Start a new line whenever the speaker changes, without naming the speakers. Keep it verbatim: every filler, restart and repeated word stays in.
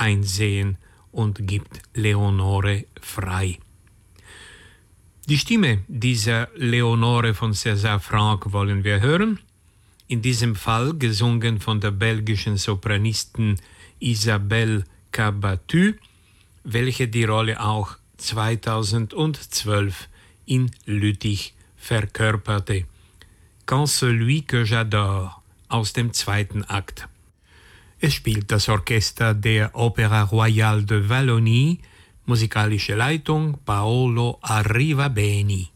einsehen und gibt Leonore frei. Die Stimme dieser Leonore von César Franck wollen wir hören. In diesem Fall gesungen von der belgischen Sopranistin Isabelle Cabattu, welche die Rolle auch zweitausendzwölf in Lüttich verkörperte. Quand celui que j'adore aus dem zweiten Akt. Es spielt das Orchester der Opéra Royale de Wallonie, musikalische Leitung Paolo Arrivabeni.